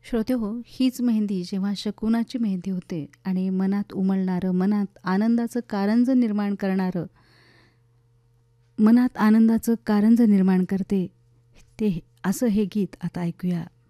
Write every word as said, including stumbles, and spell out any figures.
श्रोतेहो, हीच मेहंदी जेव्हा शकुनाची मेहंदी होते आणि मनात उमलणारं, मनात आनंदाचं कारंजं निर्माण करणारं मनात आनंदाचं कारंजं निर्माण करते, ते असं हे गीत आता ऐकूया.